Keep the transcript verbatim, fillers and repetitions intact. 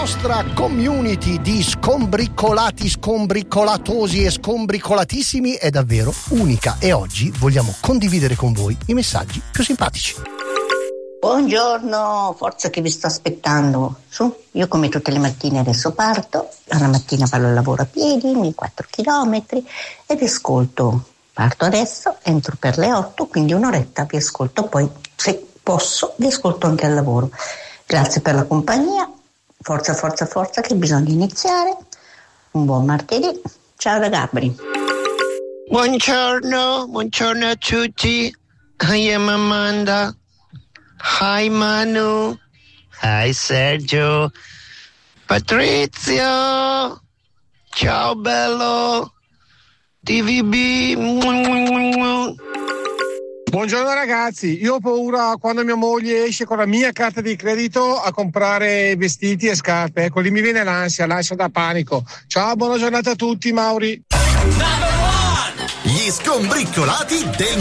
nostra community di scombricolati, scombricolatosi e scombricolatissimi è davvero unica e oggi vogliamo condividere con voi i messaggi più simpatici. Buongiorno, forza che vi sto aspettando. Su, io come tutte le mattine adesso parto, alla mattina vado al lavoro a piedi, i miei quattro chilometri e vi ascolto. Parto adesso, entro per le otto, quindi un'oretta vi ascolto, poi se posso vi ascolto anche al lavoro. Grazie per la compagnia, forza, forza, forza che bisogna iniziare. Un buon martedì, ciao da Gabri. Buongiorno, buongiorno a tutti. I am Amanda. Hi Manu. Hi Sergio. Patrizio. Ciao bello. T V B. Buongiorno ragazzi, io ho paura quando mia moglie esce con la mia carta di credito a comprare vestiti e scarpe, ecco lì mi viene l'ansia, l'ansia da panico. Ciao, buona giornata a tutti, Mauri. Gli scombriccolati del